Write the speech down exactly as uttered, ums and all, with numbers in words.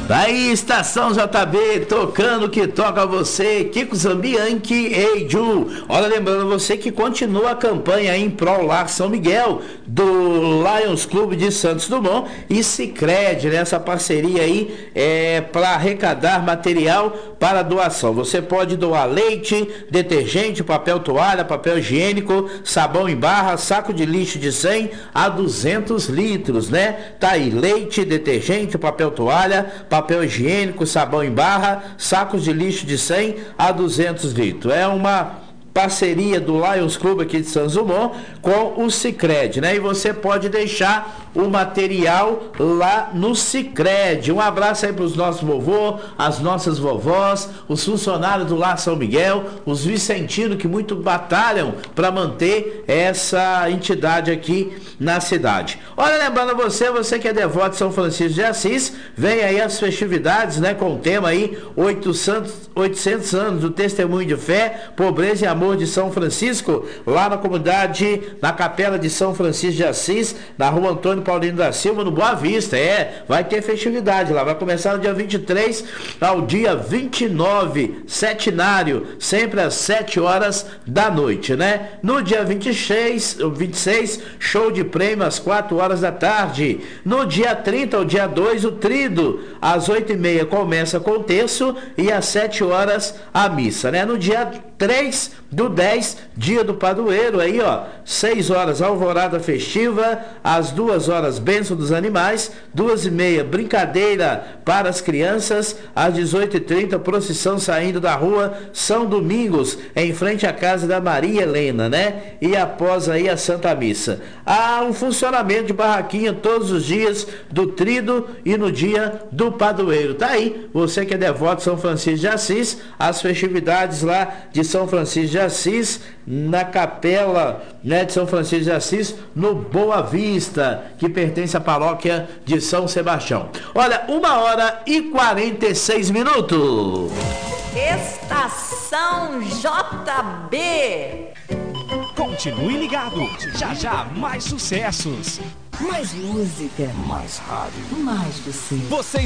Aí, Estação J B, tocando o que toca você, Kiko Zambianchi, Ei Ju. Olha, lembrando você que continua a campanha em prol Lar São Miguel, do Lions Clube de Santos Dumont e Sicredi, né? Essa parceria aí é para arrecadar material para doação. Você pode doar leite, detergente, papel toalha, papel higiênico, sabão em barra, saco de lixo de cem a duzentos litros, né? Tá aí, leite, detergente, papel toalha, papel higiênico, sabão em barra, sacos de lixo de cem a duzentos litros. É uma parceria do Lions Clube aqui de Santos Dumont com o Sicredi, né? E você pode deixar o material lá no Sicredi. Um abraço aí para os nossos vovô, as nossas vovós, os funcionários do Lar São Miguel, os vicentinos que muito batalham para manter essa entidade aqui na cidade. Olha, lembrando a você, você que é devoto de São Francisco de Assis, vem aí as festividades, né? Com o tema aí, oitocentos, oitocentos anos do testemunho de fé, pobreza e amor de São Francisco, lá na comunidade, na capela de São Francisco de Assis, na rua Antônio Paulino da Silva, no Boa Vista. É, vai ter festividade lá, vai começar no dia vinte e três ao dia vinte e nove, setinário, sempre às sete horas da noite, né? No dia vinte e seis, vinte e seis, show de prêmio às quatro horas da tarde. No dia trinta, o dia dois, o trido, às oito e meia começa com o terço e às sete horas a missa, né? No dia três do dez, dia do padroeiro, aí ó, seis horas alvorada festiva, às duas horas bênção dos animais, duas e meia brincadeira para as crianças, às dezoito e trinta procissão saindo da rua São Domingos, em frente à casa da Maria Helena, né? E após aí a Santa Missa. Há um funcionamento de barraquinha todos os dias do trido e no dia do padroeiro. Tá aí, você que é devoto de São Francisco de Assis, as festividades lá de São Francisco de Assis, na capela, né, de São Francisco de Assis, no Boa Vista, que pertence à paróquia de São Sebastião. Olha, uma hora e quarenta e seis minutos. Estação J B. Continue ligado, já já mais sucessos. Mais música. Mais rádio. Mais você. Você